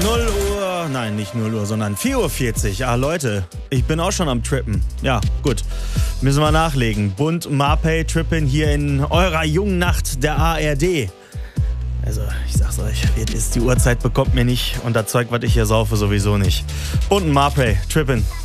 0 Uhr, nein, nicht 0 Uhr, sondern 4:40 Uhr. Ah, Leute, ich bin auch schon am Trippen. Ja, gut, müssen wir nachlegen. Bund Marpay Trippen hier in eurer jungen Nacht der ARD. Also, ich sag's euch, die Uhrzeit bekommt mir nicht und das Zeug, was ich hier saufe, sowieso nicht. Bund Marpay Trippen.